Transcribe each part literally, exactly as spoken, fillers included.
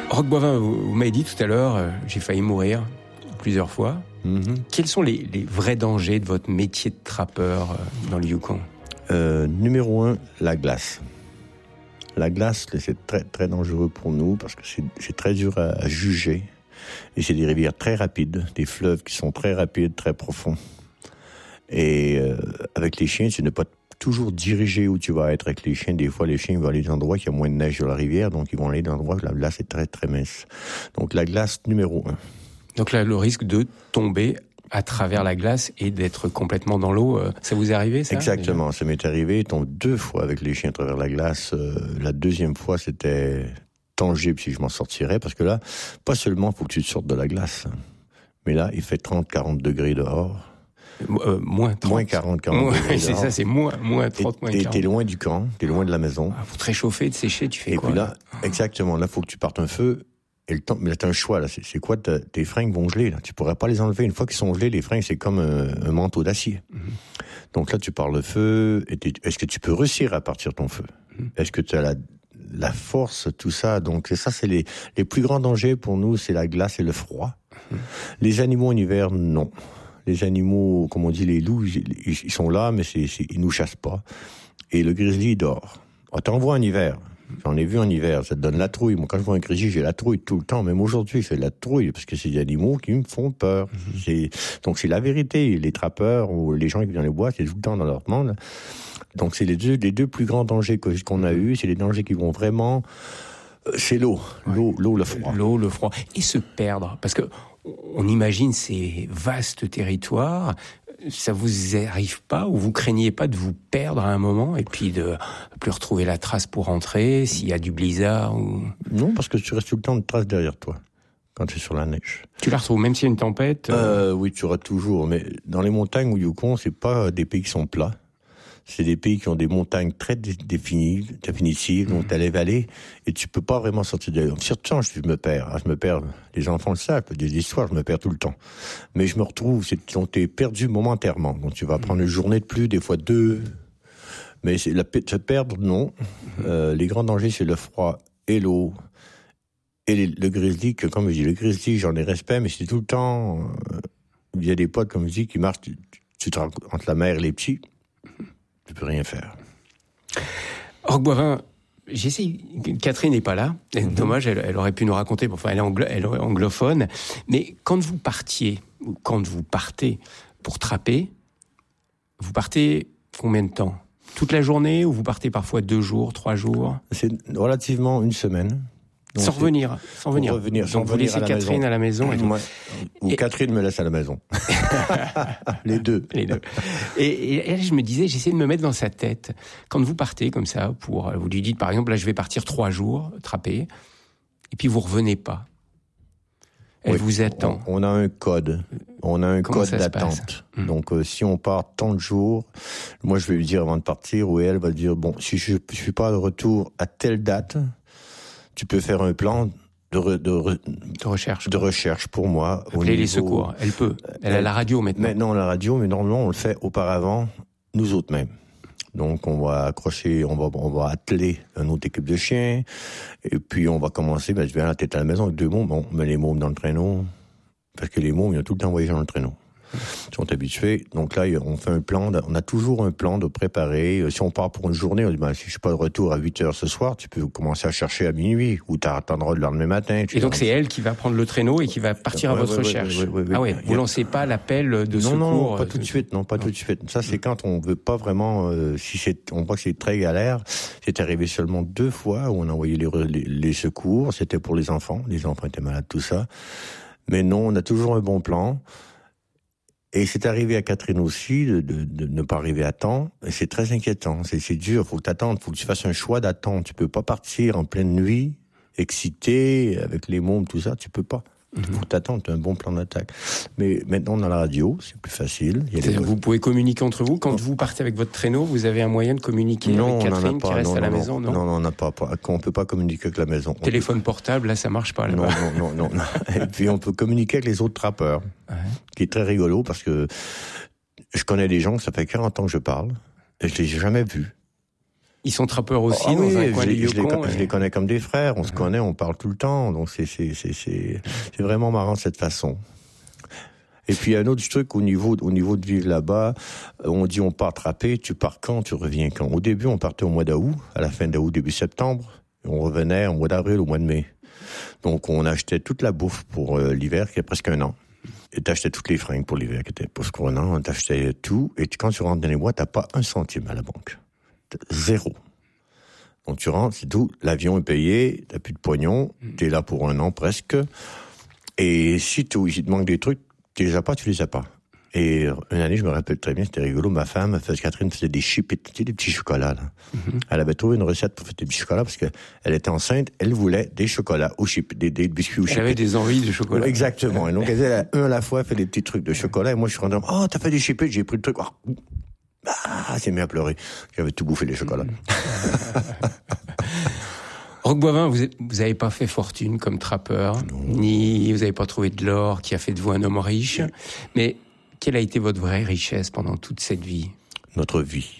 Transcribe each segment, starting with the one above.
Roch Boivin, vous, vous m'avez dit tout à l'heure, euh, j'ai failli mourir plusieurs fois. Mm-hmm. Quels sont les, les vrais dangers de votre métier de trappeur euh, dans le Yukon? euh, Numéro un, la glace. La glace, c'est très, très dangereux pour nous parce que c'est, c'est très dur à, à juger. Et c'est des rivières très rapides, des fleuves qui sont très rapides, très profonds. Et euh, avec les chiens, tu n'es pas toujours dirigé où tu vas être avec les chiens. Des fois, les chiens vont aller dans des endroits qui a moins de neige sur la rivière, donc ils vont aller dans des endroits où la glace est très, très mince. Donc la glace, numéro un. Donc là, le risque de tomber à travers la glace et d'être complètement dans l'eau, euh, ça vous est arrivé, ça? Exactement, déjà? Ça m'est arrivé. Je tombe deux fois avec les chiens à travers la glace. Euh, la deuxième fois, c'était tangible si je m'en sortirais, parce que là, pas seulement il faut que tu te sortes de la glace, mais là, il fait trente à quarante degrés dehors. Euh, moins trente. Moins quarante, quarante moins, degrés c'est dehors. ça, c'est moins, moins trente, moins quarante. Et t'es loin du camp, t'es loin de la maison. Ah, pour te réchauffer, te sécher, tu fais et quoi? Et puis là, là exactement, là, il faut que tu partes un feu. Et le temps, mais là, t'as un choix, là. C'est, c'est quoi, tes fringues vont geler, là. Tu pourrais pas les enlever. Une fois qu'ils sont gelés, les fringues, c'est comme un, un manteau d'acier. Mm-hmm. Donc là, tu pars le feu. Et est-ce que tu peux réussir à partir ton feu? Mm-hmm. Est-ce que tu as la, la force, tout ça? Donc, ça, c'est les, les plus grands dangers pour nous, c'est la glace et le froid. Mm-hmm. Les animaux en hiver, non. Les animaux, comme on dit, les loups, ils, ils sont là, mais c'est, c'est, ils nous chassent pas. Et le grizzly, il dort. On t'envoie en hiver. J'en ai vu en hiver, ça te donne la trouille. Moi, quand je vois un grizzly, j'ai la trouille tout le temps. Même aujourd'hui, j'ai la trouille parce que c'est des animaux qui me font peur. Mm-hmm. C'est... Donc, c'est la vérité. Les trappeurs ou les gens qui vivent dans les bois, c'est tout le temps dans leur monde. Donc, c'est les deux, les deux plus grands dangers qu'on a eus. C'est les dangers qui vont vraiment... C'est l'eau. L'eau, ouais. l'eau, le froid. L'eau, le froid. Et se perdre. Parce que on imagine ces vastes territoires... Ça vous arrive pas ou vous craignez pas de vous perdre à un moment et puis de plus retrouver la trace pour rentrer s'il y a du blizzard ou... Non, parce que tu restes tout le temps de trace derrière toi quand tu es sur la neige. Tu la retrouves même s'il y a une tempête? euh... Euh, Oui, tu auras toujours. Mais dans les montagnes au Yukon, c'est pas des pays qui sont plats. C'est des pays qui ont des montagnes très définies, définitives, donc t'as les vallées, et tu peux pas vraiment sortir de là. Surtout, je me perds, je me perds. Les enfants le savent, des histoires, je me perds tout le temps. Mais je me retrouve, c'est, donc t'es perdu momentairement. Donc tu vas prendre une journée de plus, des fois deux. Mais c'est la, se perdre, non. Euh, les grands dangers, c'est le froid et l'eau. Et les, le grizzly, que comme je dis, le grizzly, j'en ai respect, mais c'est tout le temps, euh, il y a des potes, comme je dis, qui marchent, tu, tu te rencontres entre la mère et les petits. Tu peux rien faire. Roch Boivin, j'essaie. Catherine n'est pas là. Mm-hmm. Dommage, elle, elle aurait pu nous raconter. Enfin, elle est, anglo, elle est anglophone. Mais quand vous partiez, ou quand vous partez pour trapper, vous partez combien de temps? Toute la journée ou vous partez parfois deux jours, trois jours? C'est relativement une semaine. Donc sans revenir, sans venir. Revenir, Donc sans vous laissez à Catherine maison. à la maison. Et Moi, ou et... Catherine me laisse à la maison. Les deux. Les deux. Et, et là, je me disais, j'essaie de me mettre dans sa tête. Quand vous partez comme ça, pour, vous lui dites par exemple, là, je vais partir trois jours, trapper, et puis vous revenez pas. Elle oui, vous attend. On, on a un code. On a un Comment code d'attente. Hum. Donc, euh, si on part tant de jours, moi, je vais lui dire avant de partir, ou elle va dire, bon, si je ne suis pas de retour à telle date, tu peux faire un plan de, re, de, re, de recherche. De recherche pour moi. Appeler niveau... les secours. Elle peut. Elle, elle a la radio maintenant. Maintenant, la radio, mais normalement, on le fait auparavant, nous autres mêmes. Donc, on va accrocher, on va, on va atteler une autre équipe de chiens. Et puis, on va commencer, ben, je vais à la tête à la maison avec deux mômes. Bon, on met les mômes dans le traîneau. Parce que les mômes, ils ont tout le temps voyagé dans le traîneau. Ils sont habitués. Donc là, on fait un plan. On a toujours un plan de préparer. Si on part pour une journée, on dit, ben, si je suis pas de retour à huit heures ce soir, tu peux commencer à chercher à minuit, ou tu attendras le lendemain matin. Et donc, c'est elle qui va prendre le traîneau et qui va partir ouais, à votre ouais, recherche. Ouais, ouais, ouais, ah ouais, ouais. Vous lancez pas l'appel de non, secours? Non, non, pas tout de suite. Non, pas non. tout de suite. Ça, c'est quand on veut pas vraiment, euh, si c'est, on voit que c'est très galère. C'est arrivé seulement deux fois où on a envoyé les, les, les secours. C'était pour les enfants. Les enfants étaient malades, tout ça. Mais non, on a toujours un bon plan. Et c'est arrivé à Catherine aussi de, de, de ne pas arriver à temps. Et c'est très inquiétant. C'est, c'est dur. Faut que t'attendes. Faut que tu fasses un choix d'attendre. Tu peux pas partir en pleine nuit, excité, avec les mômes, tout ça. Tu peux pas. Il mm-hmm. faut t'attendre. Tu as un bon plan d'attaque. Mais maintenant, on a la radio. C'est plus facile. Il y a des... Vous pouvez communiquer entre vous. Quand oh. vous partez avec votre traîneau, vous avez un moyen de communiquer non, avec Catherine pas, qui reste non, à la non, maison, non? Non, non, on n'a pas, pas. On peut pas communiquer avec la maison. Téléphone peut... portable, là, ça marche pas, là-bas. Non, non, non, non. Et puis, on peut communiquer avec les autres trappeurs. Ouais. Qui est très rigolo parce que je connais des gens, ça fait quarante ans que je parle, et je les ai jamais vus. Ils sont trappeurs aussi ah, dans oui, un coin je, du je, Yukon. les, et... je les connais comme des frères, on se connaît, on parle tout le temps, donc c'est, c'est, c'est, c'est, c'est vraiment marrant de cette façon. Et puis, il y a un autre truc au niveau, au niveau de vivre là-bas, on dit on part trapper, tu pars quand, tu reviens quand. Au début, on partait au mois d'août, à la fin d'août, début septembre, et on revenait au mois d'avril, au mois de mai. Donc, on achetait toute la bouffe pour euh, l'hiver, qui est presque un an. Et t'achetais toutes les fringues pour l'hiver, qui était presque un an, t'achetais tout, et quand tu rentres dans les mois, t'as pas un centime à la banque. Zéro. Donc tu rentres, c'est tout, l'avion est payé, t'as plus de pognon, t'es là pour un an presque, et si tu te manque des trucs, tu les as pas, tu les as pas. Et une année, je me rappelle très bien, c'était rigolo, ma femme, Catherine faisait des chips, tu sais, des petits chocolats, là. Mm-hmm. Elle avait trouvé une recette pour faire des petits chocolats, parce qu'elle était enceinte, elle voulait des chocolats aux chips, des, des biscuits aux chips. Elle avait des envies de chocolat. Exactement. Et donc, elle faisait un à la fois, elle fait des petits trucs de chocolat, et moi, je suis rentré, oh, t'as fait des chips, j'ai pris le truc, oh. Ah, c'est mis à pleurer. J'avais tout bouffé les chocolats. Roch Boivin, vous n'avez pas fait fortune comme trappeur, non. Ni vous n'avez pas trouvé de l'or qui a fait de vous un homme riche. Mais quelle a été votre vraie richesse pendant toute cette vie? Notre vie.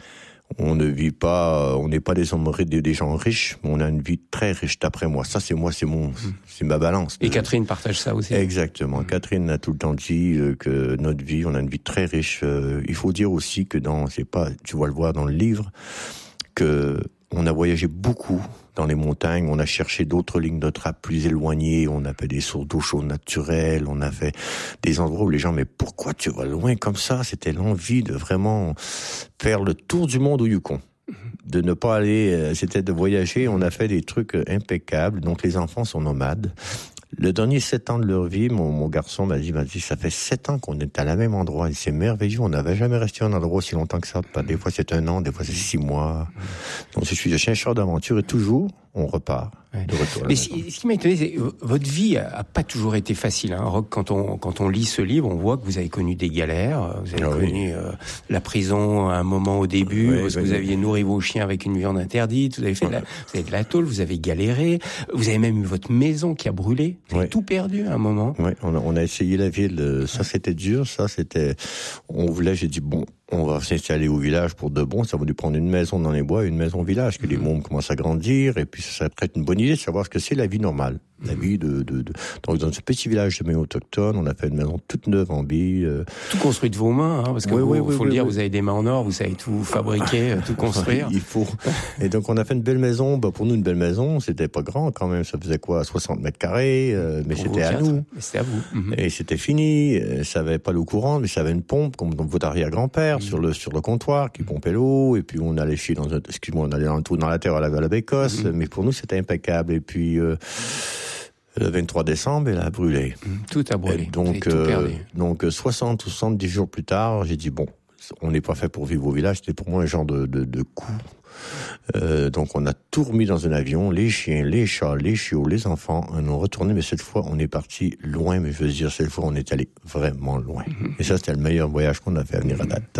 On ne vit pas, on n'est pas des hommes des, des gens riches, mais on a une vie très riche, d'après moi. Ça, c'est moi, c'est mon, mmh. c'est ma balance. Et Catherine partage ça aussi. Exactement. Mmh. Catherine a tout le temps dit euh, que notre vie, on a une vie très riche. Euh, il faut dire aussi que dans, c'est pas, tu vas le voir dans le livre, que on a voyagé beaucoup dans les montagnes, on a cherché d'autres lignes de trappe plus éloignées, on a fait des sources d'eau chaude naturelles, on a fait des endroits où les gens, mais pourquoi tu vas loin comme ça? C'était l'envie de vraiment faire le tour du monde au Yukon. De ne pas aller, c'était de voyager, on a fait des trucs impeccables, donc les enfants sont nomades. Le dernier sept ans de leur vie, mon, mon garçon m'a dit, m'a dit, ça fait sept ans qu'on est à la même endroit. Et c'est merveilleux. On n'avait jamais resté à un endroit aussi longtemps que ça. Des fois, c'est un an, des fois, c'est six mois. Donc, je suis un chercheur d'aventure et toujours, on repart. Ouais. De retour Mais si, ce qui m'a étonné, c'est votre vie a, a pas toujours été facile. Hein. Roch, quand on quand on lit ce livre, on voit que vous avez connu des galères. Vous avez ah, connu oui. euh, la prison à un moment au début, oui, parce oui, que vous oui. aviez nourri vos chiens avec une viande interdite. Vous avez fait de la, vous avez de la tôle, vous avez galéré. Vous avez même eu votre maison qui a brûlé. Vous avez oui. tout perdu à un moment. Oui, on a, on a essayé la ville. Ça, c'était dur. Ça, c'était. On voulait. J'ai dit bon. On va s'installer au village pour de bon. Ça va nous prendre une maison dans les bois et une maison au village, que mmh. les mômes commencent à grandir. Et puis, ça serait peut-être une bonne idée de savoir ce que c'est la vie normale. Mmh. La vie de, de, de... Donc, dans ce petit village de Méo autochtone, on a fait une maison toute neuve en billes. Euh... Tout construit de vos mains, hein, parce que oui, vous, oui, faut oui, le dire, oui. vous avez des mains en or, vous savez tout fabriquer, tout construire. Il faut. Et donc, on a fait une belle maison. Bah, pour nous, une belle maison, c'était pas grand quand même. Ça faisait quoi, soixante mètres carrés, euh, mais pour c'était à nous. Mais c'était à vous. Mmh. Et c'était fini. Ça avait pas l'eau courante, mais ça avait une pompe, comme dans votre arrière-grand-père, mmh. sur le, sur le comptoir, qui pompait l'eau, et puis on allait chier dans un, excuse-moi, on allait dans le trou dans la terre à la, à la bécosse, mmh. mais pour nous, c'était impeccable. Et puis, euh, le vingt-trois décembre, elle a brûlé. Mmh. Tout a brûlé. Et donc, euh, donc, soixante ou soixante-dix jours plus tard, j'ai dit, bon, on n'est pas fait pour vivre au village, c'était pour moi un genre de, de, de coup. Euh, donc on a tout remis dans un avion, les chiens, les chats, les chiots, les enfants, on est retourné, mais cette fois on est parti loin, mais je veux dire, cette fois on est allé vraiment loin. Mmh. Et ça, c'était le meilleur voyage qu'on a fait à venir à date.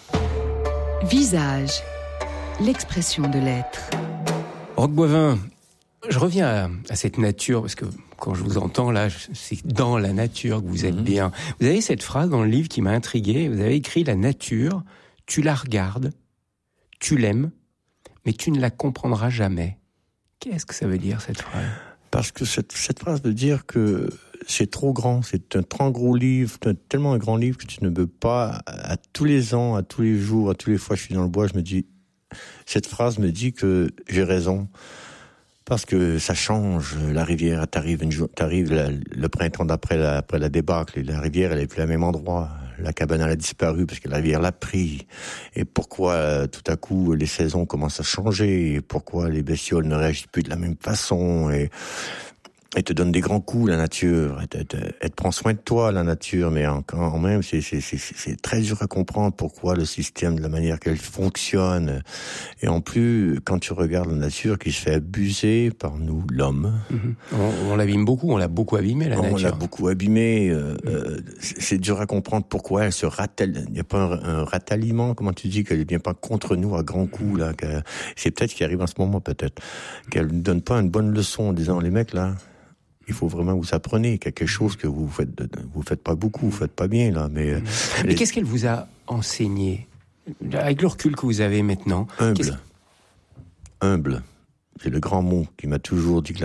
Mmh. Visage, l'expression de l'être. Roch Boivin, je reviens à, à cette nature, parce que quand je vous entends là, c'est dans la nature que vous êtes mmh. bien. Vous avez cette phrase dans le livre qui m'a intrigué, vous avez écrit « La nature, tu la regardes, tu l'aimes, mais tu ne la comprendras jamais ». Qu'est-ce que ça veut dire, cette phrase? Parce que cette, cette phrase veut dire que c'est trop grand, c'est un trop gros livre, tellement un grand livre que tu ne peux pas, à tous les ans, à tous les jours, à tous les fois que je suis dans le bois, je me dis, cette phrase me dit que j'ai raison. Parce que ça change, la rivière, t'arrives, une, t'arrives la, le printemps d'après la, après la débâcle, et la rivière, elle est plus au même endroit. La cabane, elle a disparu parce que la rivière l'a pris. Et pourquoi, tout à coup, les saisons commencent à changer? Et pourquoi les bestioles ne réagissent plus de la même façon? Et, elle te donne des grands coups, la nature. Elle te, elle te, elle te prend soin de toi, la nature. Mais en, en même, c'est, c'est, c'est, c'est très dur à comprendre pourquoi le système, de la manière qu'elle fonctionne. Et en plus, quand tu regardes la nature qui se fait abuser par nous, l'homme. Mm-hmm. On, on l'abîme beaucoup, on l'a beaucoup abîmé, la nature. On l'a beaucoup abîmé. Euh, mm. euh, c'est, c'est dur à comprendre pourquoi elle se ratelle. Il n'y a pas un, un ratalliement, comment tu dis, qu'elle ne vient pas contre nous à grands coups, là. Que, c'est peut-être ce qui arrive en ce moment, peut-être. Qu'elle ne donne pas une bonne leçon en disant, les mecs, là, il faut vraiment vous apprenez quelque chose que vous faites, vous faites pas beaucoup, vous faites pas bien là. Mais, mmh. mais les... qu'est-ce qu'elle vous a enseigné avec le recul que vous avez maintenant? Humble. humble. C'est le grand mot qui m'a toujours dit que